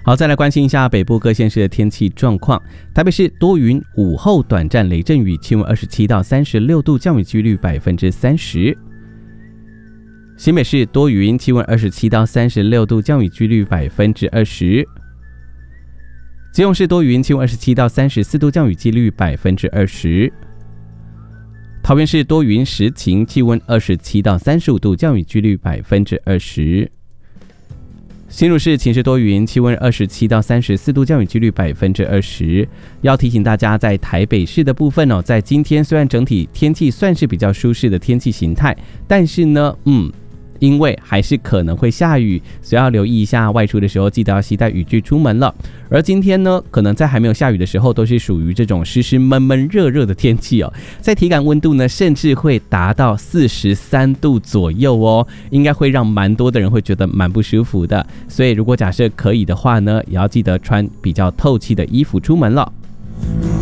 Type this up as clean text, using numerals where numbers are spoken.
好，再来关心一下北部各县市的天气状况。台北市多云，午后短暂雷阵雨，气温27到36度，降雨几率30%。新北市多云，气温27到36度，降雨几率20%。基隆市多云，气温27到34度，降雨几率20%。桃园市多云时晴，气温27到35度，降雨几率20%。新竹市晴时多云，气温27到34度，降雨几率20%。要提醒大家，在台北市的部分在今天虽然整体天气算是比较舒适的天气形态，但是呢，因为还是可能会下雨，所以要留意一下，外出的时候记得要携带雨具出门了。而今天呢，可能在还没有下雨的时候，都是属于这种湿湿闷闷热热的天气在体感温度呢，甚至会达到43度左右应该会让蛮多的人会觉得蛮不舒服的。所以如果假设可以的话呢，也要记得穿比较透气的衣服出门了。